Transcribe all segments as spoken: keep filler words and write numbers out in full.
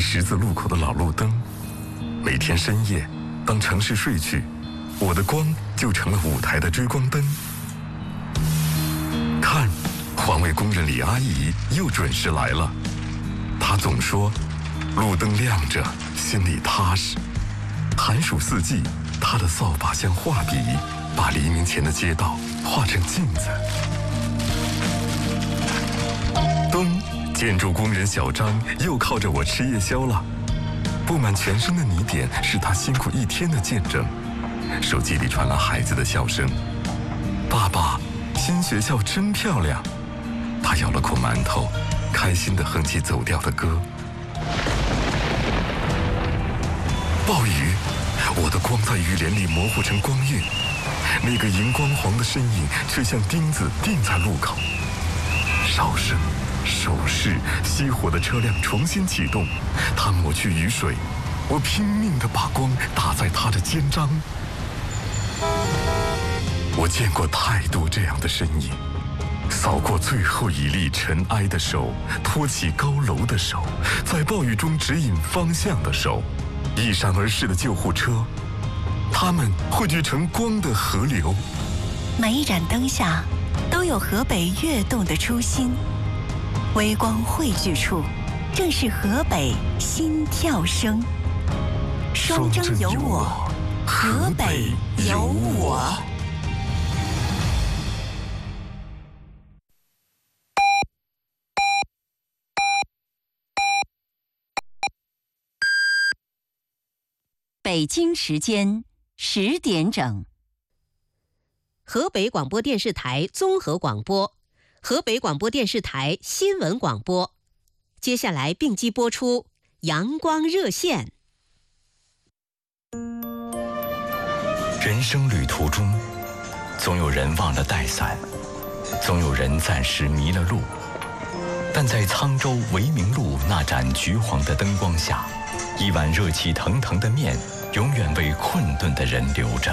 十字路口的老路灯。每天深夜，当城市睡去，我的光就成了舞台的追光灯。看，环卫工人李阿姨又准时来了。她总说，路灯亮着，心里踏实。寒暑四季，她的扫把像画笔，把黎明前的街道画成镜子。冬，建筑工人小张又靠着我吃夜宵了。布满全身的泥点是他辛苦一天的见证。手机里传来孩子的笑声：“爸爸，新学校真漂亮。”他咬了口馒头，开心地哼起走调的歌。暴雨，我的光在雨帘里模糊成光晕，那个荧光黄的身影却像钉子钉在路口。哨声、手势，熄火的车辆重新启动，他抹去雨水，我拼命地把光打在他的肩章。我见过太多这样的身影，扫过最后一粒尘埃的手，托起高楼的手，在暴雨中指引方向的手，一闪而逝的救护车，它们汇聚成光的河流。 每一盏灯下都有河北跃动的初心，微光汇聚处，正是河北心跳声。双征有我，河北有我。北京时间十点整。 河北广播电视台综合广播，河北广播电视台新闻广播。接下来并机播出阳光热线。 人生旅途中，总有人忘了带伞，总有人暂时迷了路，但在沧州维明路那盏橘黄的灯光下，一碗热气腾腾的面永远为困顿的人留着。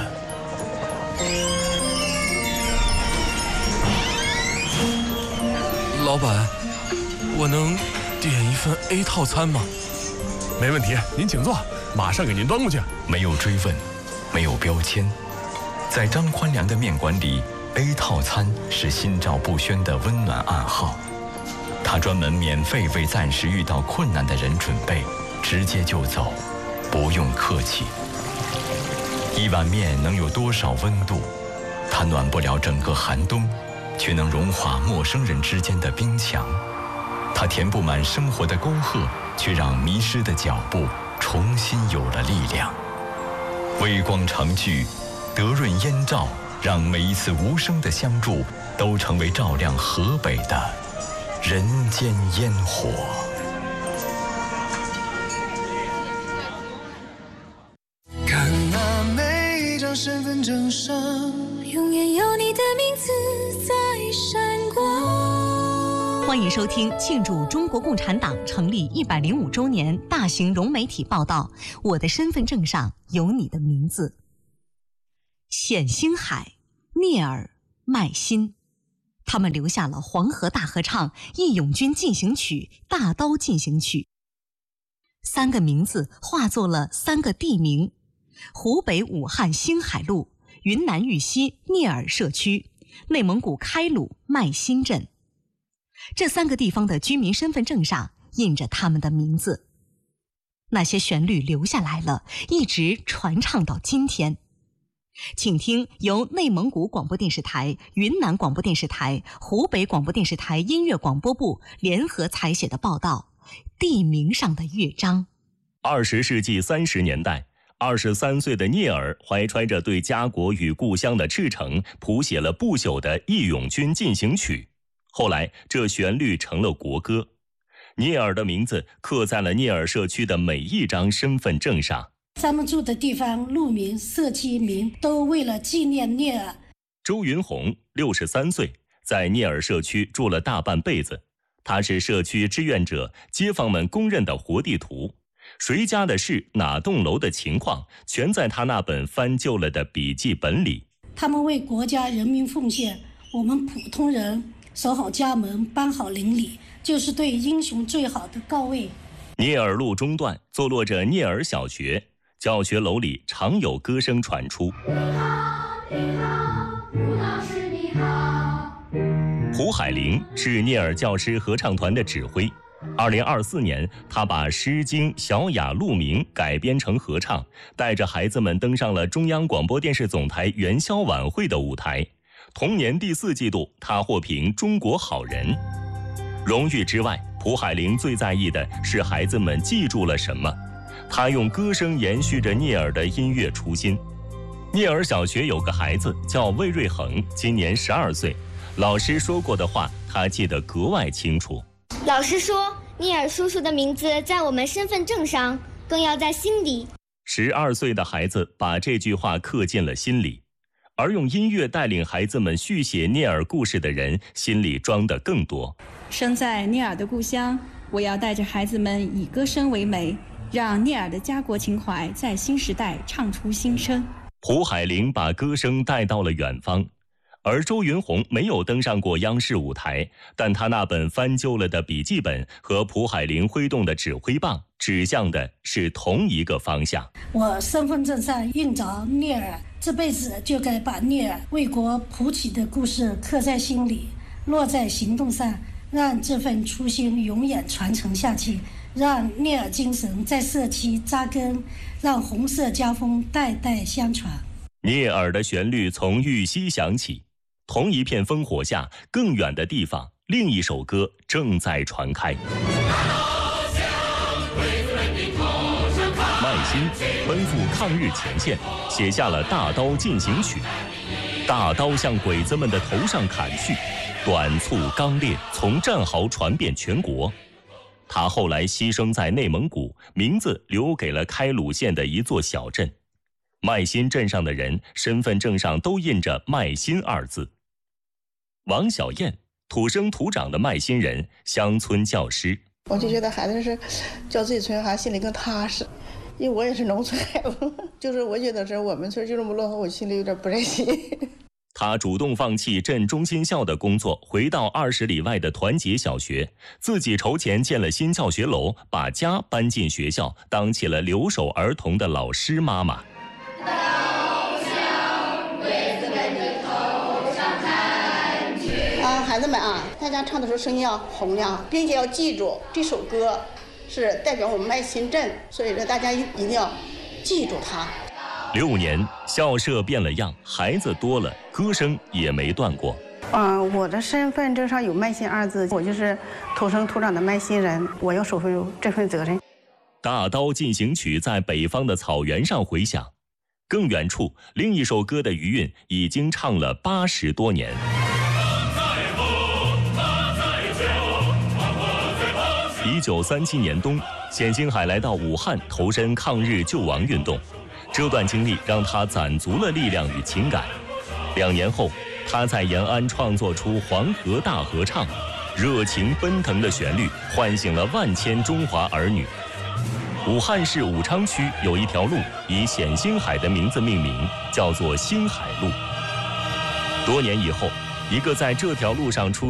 老板，我能点一份 A 套餐吗？ 没问题，您请坐，马上给您端过去。 没有追问，没有标签，在张宽良的面馆里 ，A 套餐是心照不宣的温暖暗号。他专门免费为暂时遇到困难的人准备，直接就走，不用客气。一碗面能有多少温度？它暖不了整个寒冬，却能融化陌生人之间的冰墙。它填不满生活的沟壑，却让迷失的脚步重新有了力量。微光长聚，德润烟照，让每一次无声的相助都成为照亮河北的人间烟火。 看那每一张身份证上，永远有你的名字在闪光。 欢迎收听庆祝中国共产党成立一百零五周年大型融媒体报道《我的身份证上有你的名字》。冼星海、聂耳、麦辛，他们留下了《黄河大合唱》《义勇军进行曲》《大刀进行曲》。三个名字化作了三个地名：湖北武汉星海路、云南玉溪聂耳社区、内蒙古开鲁麦辛镇。这三个地方的居民身份证上印着他们的名字。那些旋律留下来了，一直传唱到今天。请听由内蒙古广播电视台、云南广播电视台、湖北广播电视台音乐广播部联合采写的报道《地名上的乐章》。 二十世纪三十年代，二十三岁的聂耳怀揣着对家国与故乡的赤诚，谱写了不朽的《义勇军进行曲》。后来，这旋律成了国歌。聂耳的名字刻在了聂耳社区的每一张身份证上。 咱们住的地方、路名、社区名都为了纪念聂耳。 周云红六十三岁，在聂耳社区住了大半辈子。他是社区志愿者，街坊们公认的活地图。谁家的事、哪栋楼的情况，全在他那本翻旧了的笔记本里。 他们为国家人民奉献，我们普通人守好家门，搬好邻里，就是对英雄最好的告慰。 聂耳路中段坐落着聂耳小学，教学楼里常有歌声传出。 你好，你好，吴老师你好。 蒲海玲是聂耳教师合唱团的指挥。二零二四年，他把《诗经·小雅·鹿鸣》改编成合唱，带着孩子们登上了中央广播电视总台元宵晚会的舞台。同年第四季度，他获评中国好人。荣誉之外，蒲海玲最在意的是孩子们记住了什么。他用歌声延续着聂耳的音乐初心。聂耳小学有个孩子叫魏瑞恒，今年十二岁。老师说过的话，他记得格外清楚。 老师说，聂耳叔叔的名字在我们身份证上，更要在心里。 十二岁的孩子把这句话刻进了心里，而用音乐带领孩子们续写聂耳故事的人，心里装得更多。 生在聂耳的故乡，我要带着孩子们以歌声为媒，让聂耳的家国情怀在新时代唱出新声。 蒲海玲把歌声带到了远方。而周云红没有登上过央视舞台，但他那本翻旧了的笔记本和蒲海玲挥动的指挥棒指向的是同一个方向。 我身份证上印着聂耳，这辈子就该把聂耳为国谱曲的故事刻在心里，落在行动上，让这份初心永远传承下去，让聂耳精神在社区扎根，让红色家风代代相传。 聂耳的旋律从玉溪响起，同一片烽火下，更远的地方，另一首歌正在传开。麦辛奔赴抗日前线，写下了《大刀进行曲》。大刀向鬼子们的头上砍去，短促刚烈，从战壕传遍全国。他后来牺牲在内蒙古，名字留给了开鲁县的一座小镇。麦辛镇上的人身份证上都印着麦辛二字。王小燕，土生土长的麦辛人，乡村教师。 我就觉得孩子是教自己村孩子心里更踏实，因为我也是农村孩子，就是我觉得是我们村就这么落后，我心里有点不忍心。 他主动放弃镇中心校的工作，回到二十里外的团结小学，自己筹钱建了新教学楼，把家搬进学校，当起了留守儿童的老师妈妈。 刀向鬼子们的头上砍去。 啊，孩子们啊，大家唱的时候声音要洪亮，并且要记住这首歌是代表我们麦辛镇，所以说大家一一定要记住它。 六年，校舍变了样，孩子多了，歌声也没断过。 嗯、呃，我的身份证上有麦辛二字，我就是土生土长的麦辛人，我要守护这份责任。 大刀进行曲在北方的草原上回响。更远处，另一首歌的余韵已经唱了八十多年。一九三七年冬，冼星海来到武汉投身抗日救亡运动，这段经历让他攒足了力量与情感。两年后，他在延安创作出《黄河大合唱》，热情奔腾的旋律唤醒了万千中华儿女。武汉市武昌区有一条路以冼星海的名字命名，叫做星海路。多年以后，一个在这条路上出